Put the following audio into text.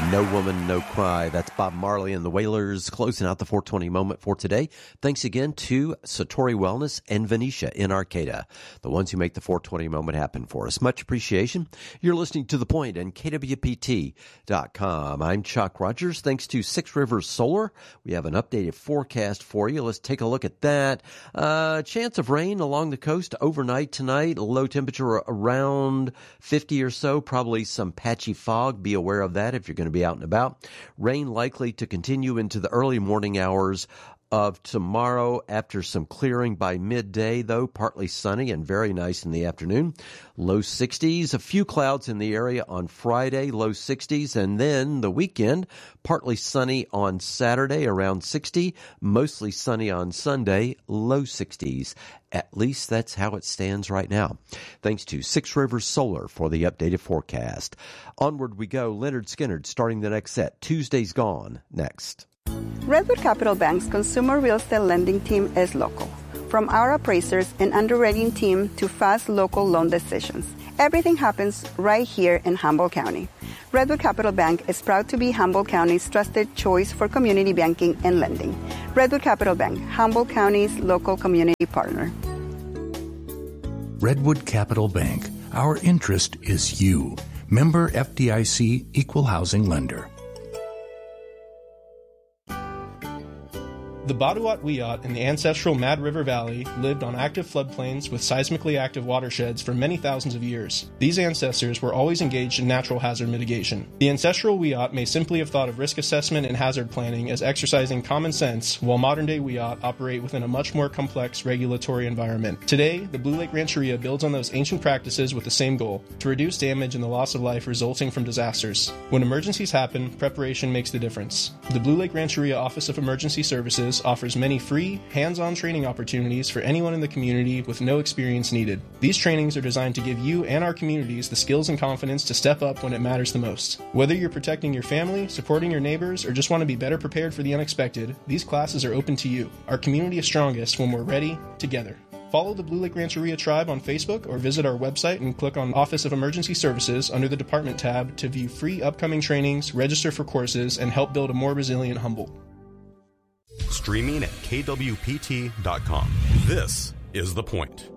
No Woman, No Cry. That's Bob Marley and the Wailers closing out the 420 moment for today. Thanks again to Satori Wellness and Venetia in Arcata, the ones who make the 420 moment happen for us. Much appreciation. You're listening to The Point and KWPT.com. I'm Chuck Rogers. Thanks to Six Rivers Solar. We have an updated forecast for you. Let's take a look at that. Chance of rain along the coast overnight tonight. Low temperature around 50 or so. Probably some patchy fog. Be aware of that if you're going to be out and about. Rain likely to continue into the early morning hours of tomorrow after some clearing by midday, though partly sunny and very nice in the afternoon. Low 60s, a few clouds in the area on Friday, low 60s, and then the weekend, partly sunny on Saturday, around 60, mostly sunny on Sunday, low 60s. At least that's how it stands right now. Thanks to Six Rivers Solar for the updated forecast. Onward we go. Leonard Skinnard starting the next set. Tuesday's Gone next. Redwood Capital Bank's consumer real estate lending team is local. From our appraisers and underwriting team to fast local loan decisions, everything happens right here in Humboldt County. Redwood Capital Bank is proud to be Humboldt County's trusted choice for community banking and lending. Redwood Capital Bank, Humboldt County's local community partner. Redwood Capital Bank. Our interest is you. Member FDIC Equal Housing Lender. The Baduat Wiyot in the ancestral Mad River Valley lived on active floodplains with seismically active watersheds for many thousands of years. These ancestors were always engaged in natural hazard mitigation. The ancestral Wiyot may simply have thought of risk assessment and hazard planning as exercising common sense, while modern-day Wiyot operate within a much more complex regulatory environment. Today, the Blue Lake Rancheria builds on those ancient practices with the same goal, to reduce damage and the loss of life resulting from disasters. When emergencies happen, preparation makes the difference. The Blue Lake Rancheria Office of Emergency Services offers many free, hands-on training opportunities for anyone in the community with no experience needed. These trainings are designed to give you and our communities the skills and confidence to step up when it matters the most. Whether you're protecting your family, supporting your neighbors, or just want to be better prepared for the unexpected, these classes are open to you. Our community is strongest when we're ready, together. Follow the Blue Lake Rancheria Tribe on Facebook or visit our website and click on Office of Emergency Services under the Department tab to view free upcoming trainings, register for courses, and help build a more resilient Humboldt. Streaming at KWPT.com. This is The Point.